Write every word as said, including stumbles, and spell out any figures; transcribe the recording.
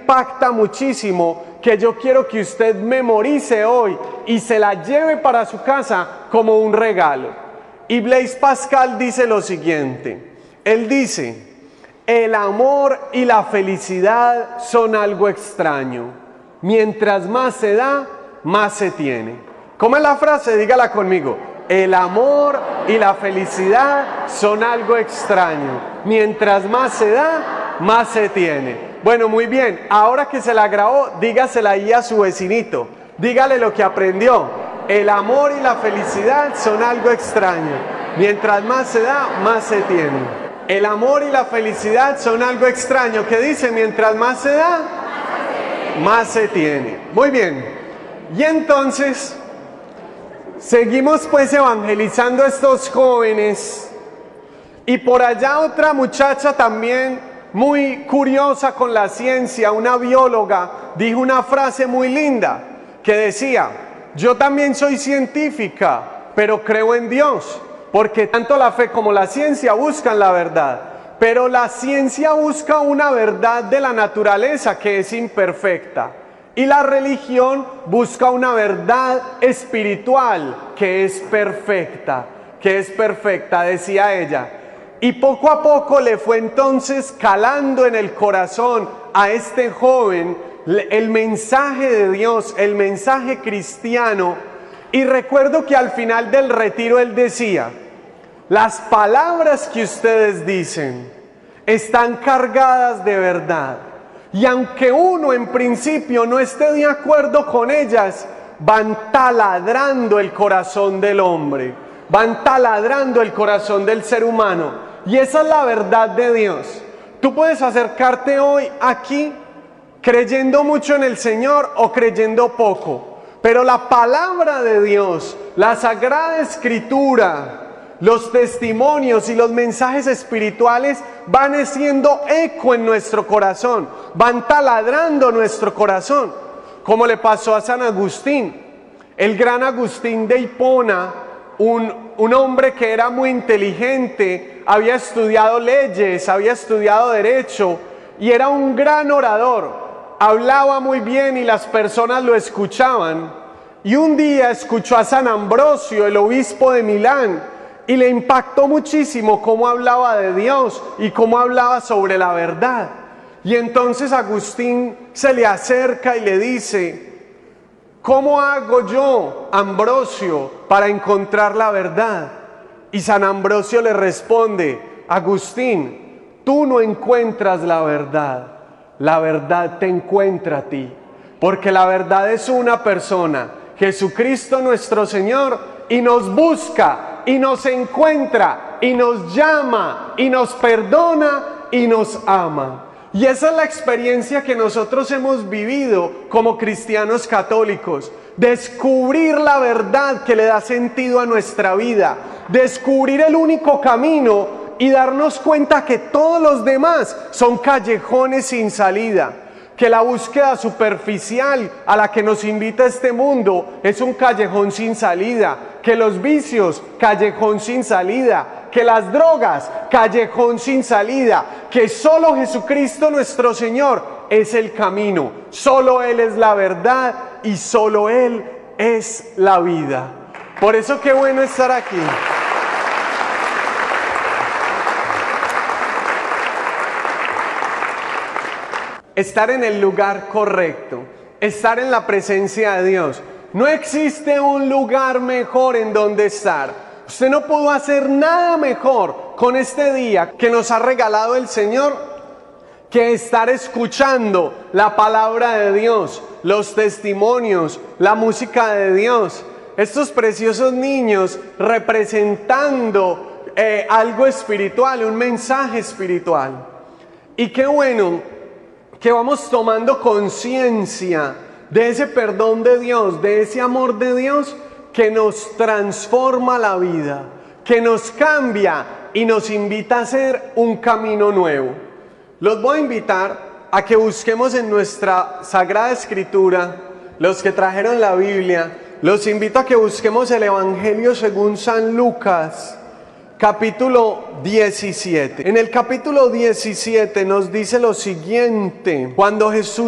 impacta muchísimo, que yo quiero que usted memorice hoy y se la lleve para su casa como un regalo. Y Blaise Pascal dice lo siguiente, él dice: el amor y la felicidad son algo extraño. Mientras más se da, más se tiene. ¿Cómo es la frase? Dígala conmigo. El amor y la felicidad son algo extraño. Mientras más se da, más se tiene. Bueno, muy bien. Ahora que se la grabó, dígasela ahí a su vecinito. Dígale lo que aprendió. El amor y la felicidad son algo extraño. Mientras más se da, más se tiene. El amor y la felicidad son algo extraño. ¿Qué dice? Mientras más se da, más se tiene. Muy bien. Y entonces, seguimos pues evangelizando a estos jóvenes. Y por allá otra muchacha también muy curiosa con la ciencia, una bióloga, dijo una frase muy linda que decía: yo también soy científica, pero creo en Dios. Porque tanto la fe como la ciencia buscan la verdad, pero la ciencia busca una verdad de la naturaleza que es imperfecta, y la religión busca una verdad espiritual que es perfecta, que es perfecta, decía ella. Y poco a poco le fue entonces calando en el corazón a este joven el mensaje de Dios, el mensaje cristiano. Y recuerdo que al final del retiro él decía: las palabras que ustedes dicen están cargadas de verdad, y aunque uno en principio no esté de acuerdo con ellas, van taladrando el corazón del hombre, van taladrando el corazón del ser humano, y esa es la verdad de Dios. Tú puedes acercarte hoy aquí creyendo mucho en el Señor o creyendo poco, pero la palabra de Dios, la Sagrada Escritura, los testimonios y los mensajes espirituales van haciendo eco en nuestro corazón, van taladrando nuestro corazón, como le pasó a San Agustín, el gran Agustín de Hipona, un, un hombre que era muy inteligente, había estudiado leyes, había estudiado derecho y era un gran orador, hablaba muy bien y las personas lo escuchaban. Y un día escuchó a San Ambrosio, el obispo de Milán, y le impactó muchísimo cómo hablaba de Dios y cómo hablaba sobre la verdad. Y entonces Agustín se le acerca y le dice: ¿cómo hago yo, Ambrosio, para encontrar la verdad? Y San Ambrosio le responde: Agustín, tú no encuentras la verdad, la verdad te encuentra a ti, porque la verdad es una persona, Jesucristo nuestro Señor, y nos busca, y nos encuentra, y nos llama, y nos perdona, y nos ama. Y esa es la experiencia que nosotros hemos vivido como cristianos católicos. Descubrir la verdad que le da sentido a nuestra vida. Descubrir el único camino y darnos cuenta que todos los demás son callejones sin salida. Que la búsqueda superficial a la que nos invita este mundo es un callejón sin salida, que los vicios, callejón sin salida, que las drogas, callejón sin salida, que solo Jesucristo nuestro Señor es el camino, solo Él es la verdad y solo Él es la vida. Por eso qué bueno estar aquí. Estar en el lugar correcto, estar en la presencia de Dios. No existe un lugar mejor en donde estar. Usted no pudo hacer nada mejor con este día que nos ha regalado el Señor que estar escuchando la palabra de Dios, los testimonios, la música de Dios. Estos preciosos niños representando eh, algo espiritual, un mensaje espiritual. Y qué bueno que vamos tomando conciencia de ese perdón de Dios, de ese amor de Dios que nos transforma la vida, que nos cambia y nos invita a hacer un camino nuevo. Los voy a invitar a que busquemos en nuestra Sagrada Escritura, los que trajeron la Biblia, los invito a que busquemos el Evangelio según San Lucas, capítulo diecisiete. En el capítulo diecisiete nos dice lo siguiente: cuando Jesús